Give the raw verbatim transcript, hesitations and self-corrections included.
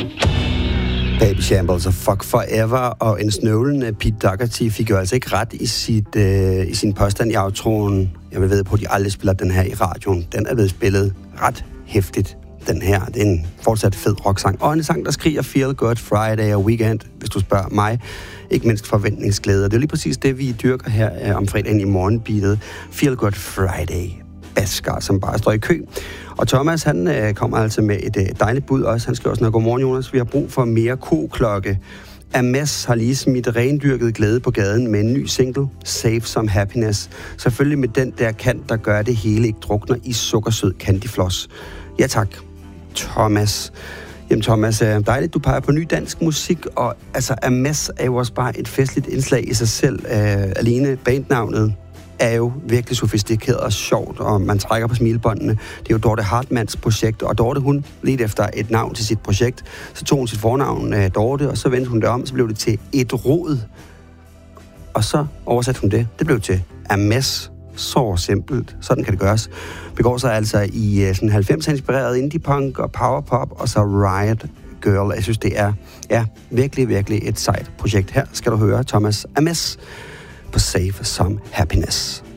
Baby Shambles og Fuck Forever, og en snøvlen Pete Doherty fik jo altså ikke ret i, sit, øh, i sin påstand i outroen. Jeg vil ved på, at de aldrig spiller den her i radioen. Den er blevet spillet ret hæftigt, den her. Det er en fortsat fed rocksang. Og en sang, der skriger Feel Good Friday og Weekend, hvis du spørger mig. Ikke mindst forventningsglæde. Og det er lige præcis det, vi dyrker her øh, om fredagen i morgenbeatet. Feel Good Friday. Basker, som bare står i kø. Og Thomas, han øh, kommer altså med et øh, dejligt bud også. Han skriver også noget: godmorgen, Jonas. Vi har brug for mere koklokke. Ames har lige smidt rendyrket glæde på gaden med en ny single, Save Some Happiness. Selvfølgelig med den der kant, der gør det hele ikke drukner i sukkersød candyfloss. Ja tak, Thomas. Jamen Thomas, dejligt, du peger på ny dansk musik, og altså Ames er jo også bare et festligt indslag i sig selv. Øh, alene bandnavnet er jo virkelig sofistikeret og sjovt, og man trækker på smilebåndene. Det er jo Dorte Hartmanns projekt, og Dorte, hun ledte efter et navn til sit projekt. Så tog hun sit fornavn, uh, Dorte, og så vendte hun det om, så blev det til Et Rod. Og så oversatte hun det. Det blev til Ames. Så simpelt. Sådan kan det gøres. Begår sig altså i uh, sådan halvfems-inspireret indie-punk og powerpop, og så Riot Girl. Jeg synes, det er ja, virkelig, virkelig et sejt projekt. Her skal du høre Thomas Ames på Save Some Happiness.